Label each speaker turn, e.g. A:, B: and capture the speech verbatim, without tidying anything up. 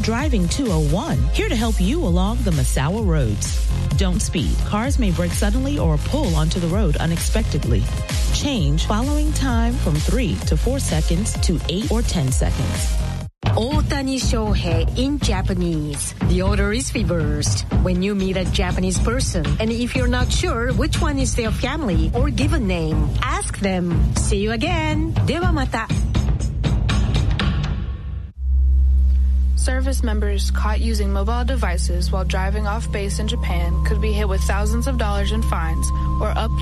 A: Driving two oh one, here to help you along the Masawa roads. Don't speed. Cars may brake suddenly or pull onto the road unexpectedly. Change following time from three to four seconds to eight or ten seconds.
B: Ohtani Shohei in Japanese. The order is reversed. When you meet a Japanese person, and if you're not sure which one is their family or given name, ask them. See you again. Dewa mata.
C: Service members caught using mobile devices while driving off base in Japan could be hit with thousands of dollars in fines or up